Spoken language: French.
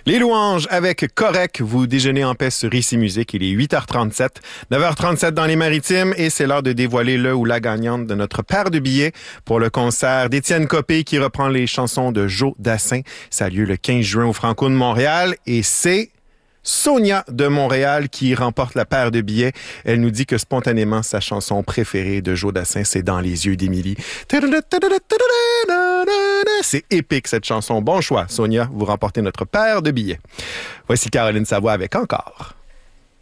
Les louanges avec Correct, vous déjeunez en paix sur Ici Musique. Il est 8h37, 9h37 dans les Maritimes et c'est l'heure de dévoiler le ou la gagnante de notre paire de billets pour le concert d'Étienne Copé qui reprend les chansons de Joe Dassin. Ça a lieu le 15 juin au Franco de Montréal et c'est Sonia de Montréal qui remporte la paire de billets. Elle nous dit que spontanément, sa chanson préférée de Joe Dassin, c'est Dans les yeux d'Émilie. C'est épique cette chanson. Bon choix, Sonia. Vous remportez notre paire de billets. Voici Caroline Savoie avec Encore.